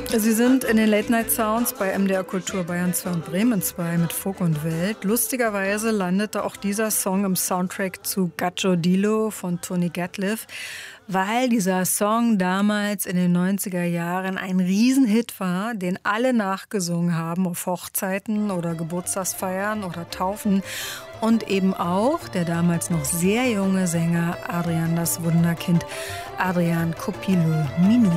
Sie sind in den Late Night Sounds bei MDR Kultur Bayern 2 und Bremen 2 mit Folk und Welt. Lustigerweise landete auch dieser Song im Soundtrack zu Gaccio Dilo von Tony Gatliff, weil dieser Song damals in den 90er Jahren ein Riesenhit war, den alle nachgesungen haben auf Hochzeiten oder Geburtstagsfeiern oder Taufen. Und eben auch der damals noch sehr junge Sänger Adrian das Wunderkind, Adrian Copilul Minu.